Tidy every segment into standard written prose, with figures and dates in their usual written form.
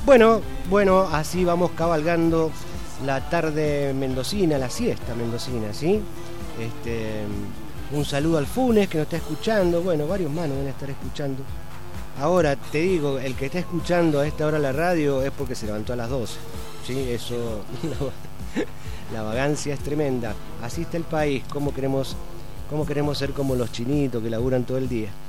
Bueno, así vamos cabalgando la tarde mendocina, la siesta mendocina, ¿sí? Un saludo al Funes que nos está escuchando. Bueno, varios más nos van a estar escuchando. Ahora te digo, el que está escuchando a esta hora la radio es porque se levantó a las 12. ¿Sí? Eso, la vagancia es tremenda. Así está el país. ¿Cómo queremos ser como los chinitos que laburan todo el día?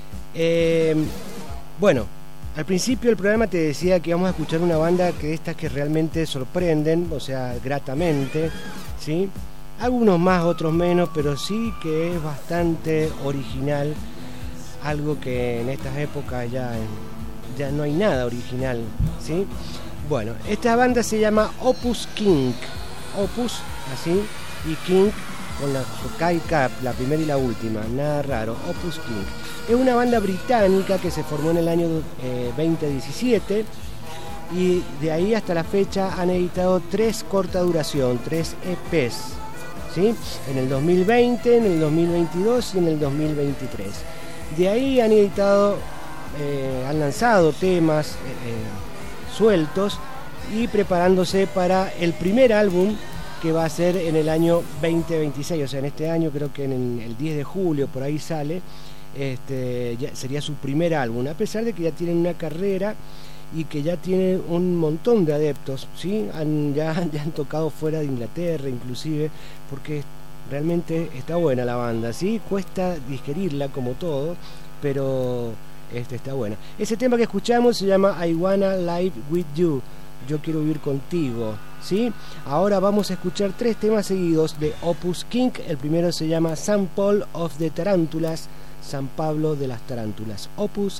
Bueno, al principio del programa te decía que vamos a escuchar una banda que estas que realmente sorprenden, o sea, gratamente, ¿sí? Algunos más, otros menos, pero sí que es bastante original, algo que en estas épocas ya no hay nada original, ¿sí? Bueno, esta banda se llama Opus King, Opus, así, y King con la K, la primera y la última, nada raro, Opus King. Es una banda británica que se formó en el año 2017 y de ahí hasta la fecha han editado 3 corta duración, 3 EPs, ¿sí? En el 2020, en el 2022 y en el 2023. De ahí han editado, han lanzado temas sueltos y preparándose para el primer álbum que va a ser en el año 2026, o sea, en este año creo que en el 10 de julio por ahí sale, ya sería su primer álbum, a pesar de que ya tienen una carrera y que ya tienen un montón de adeptos, ¿sí? Ya han tocado fuera de Inglaterra inclusive, porque realmente está buena la banda, ¿sí? Cuesta digerirla como todo, pero está buena. Ese tema que escuchamos se llama I Wanna Live With You, yo quiero vivir contigo, ¿sí? Ahora vamos a escuchar 3 temas seguidos de Opus King. El primero se llama St. Paul of the Tarantulas, San Pablo de las Tarántulas, Opus